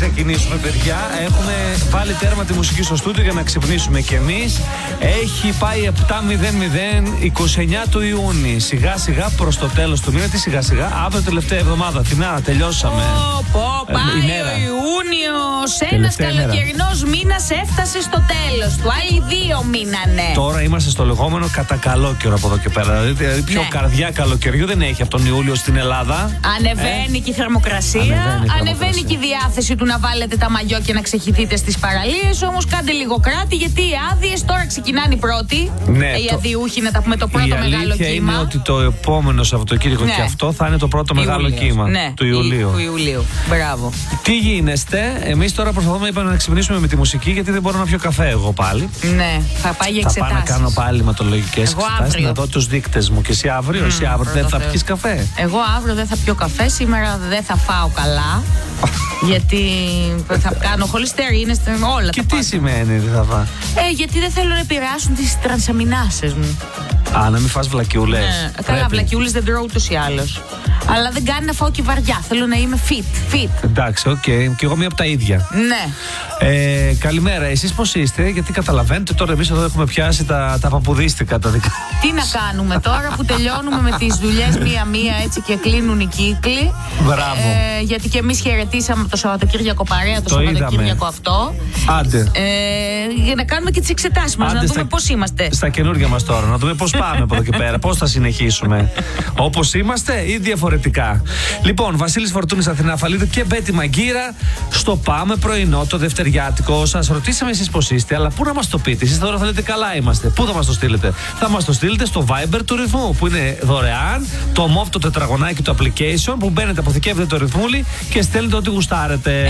ξεκινήσουμε, παιδιά. Έχουμε βάλει τέρμα τη μουσική στο στούντιο για να ξυπνήσουμε κι εμείς. Έχει πάει 7:00, 29 του Ιούνιου. Σιγά σιγά προς το τέλος του μήνα. Τι σιγά σιγά, αύριο τελευταία εβδομάδα. Αθηνά, τελειώσαμε. Πάει ο Ιούνιος. Ένας καλοκαιρινός μήνας έφτασε στο τέλος του. Άλλοι 2 μήνανε. Τώρα είμαστε στο λεγόμενο κατά καλό καιρό από εδώ και πέρα. Δηλαδή, πιο καρδιά καλοκαιριού δεν έχει από τον Ιούλιο στην Ελλάδα. Ανεβαίνει και η θερμοκρασία. Ανεβαίνει και η διάθεση του να βάλετε τα μαγιό και να ξεχυθείτε στις παραλίες. Όμως κάντε λίγο κράτη, γιατί οι άδειες τώρα ξεκινάνε οι πρώτοι. Ναι, οι αδειούχοι, να τα πούμε, το πρώτο μεγάλο κύμα. Η αλήθεια είναι ότι το επόμενο Σαββατοκύριακο και αυτό θα είναι το πρώτο μεγάλο κύμα του Ιουλίου. Του Ιουλίου. Μπράβο. Τι γίνεστε, εμείς τώρα προσπαθούμε να ξυπνήσουμε με τη μουσική, γιατί δεν μπορώ να πιω καφέ εγώ πάλι. Ναι, θα πάει για εξετάσεις. Θα πάω να κάνω πάλι ματολογικές εξετάσεις, να δω τους δείκτες μου. Και εσύ αύριο, δεν θα πιεις καφέ. Εγώ αύριο δεν θα πιω καφέ, σήμερα δεν θα φάω καλά. Γιατί θα κάνω χολυστερίνες, όλα και τα τι σημαίνει δεν θα φάω? Γιατί δεν θέλω να επηρεάσουν τις τρανσαμινάσες μου. Α, να μην φας βλακιούλες. Ναι, καλά, βλακιούλες δεν τρώω ούτως ή άλλως. Αλλά δεν κάνει να φάω και βαριά. Θέλω να είμαι fit. Εντάξει, οκ. Και εγώ μία από τα ίδια. Ναι. Καλημέρα, εσείς πώς είστε? Γιατί καταλαβαίνετε τώρα, εμείς εδώ έχουμε πιάσει τα παπουδίστικα τα δικά. Τι να κάνουμε τώρα που τελειώνουμε με τις δουλειές μία-μία έτσι και κλείνουν οι κύκλοι. Μπράβο. Γιατί και εμείς χαιρετήσαμε το Σαββατοκύριακο παρέα, το Σαββατοκύριακο αυτό. Άντε. Για να κάνουμε και τις εξετάσεις μας, να δούμε πώς είμαστε. Στα καινούργια μας τώρα, να δούμε πώς πάμε από εδώ και πέρα, πώς θα συνεχίσουμε. Όπως είμαστε ή διαφορετικά. Λοιπόν, Βασίλης Φορτούνης, Αθηνά Φαλίδου και Μπέτη Μαγκύρα στο Πάμε πρωινό, το δευτεριάτικο. Σας ρωτήσαμε εσείς πώς είστε, αλλά πού να μας το πείτε? Εσείς τώρα θα λέτε καλά είμαστε. Πού θα μας το στείλετε? Θα μας το στείλετε στο Viber του ρυθμού, που είναι δωρεάν. Το MOV, το τετραγωνάκι του application, που μπαίνετε, αποθηκεύετε το ρυθμούλι και στέλνετε ό,τι γουστάρετε.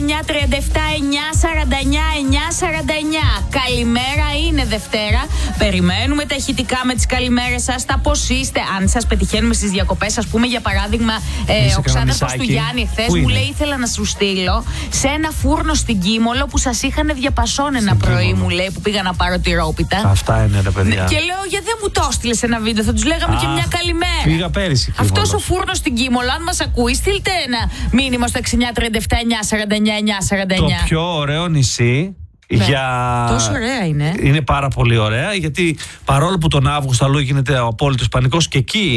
6-9-37-9-49. Καλημέρα, είναι Δευτέρα. Περιμένουμε τα ηχητικά με τις καλημέρες σας. Τα πώς είστε, αν σας πετυχαίνουμε στις διακοπές, ας πούμε, για παράδειγμα, ο ξάδερφος του Γιάννη χθες μου λέει: ήθελα να σου στείλω σε ένα φούρνο στην Κίμολο που σας είχαν διαπασών ένα πρωί, μου λέει, που πήγα να πάρω τυρόπιτα. Αυτά είναι τα παιδιά. Και λέω: γιατί δεν μου το έστειλες ένα βίντεο, θα τους λέγαμε και μια καλημέρα. Πήγα πέρυσι. Αυτός ο φούρνος στην Κίμολο, αν μας ακούει, στείλτε ένα μήνυμα στο 6-9-37-9-49-949. Το πιο ωραίο νησί. Τόσο ωραία είναι. Είναι πάρα πολύ ωραία, γιατί παρόλο που τον Αύγουστο αλλού γίνεται ο απόλυτος πανικός, και εκεί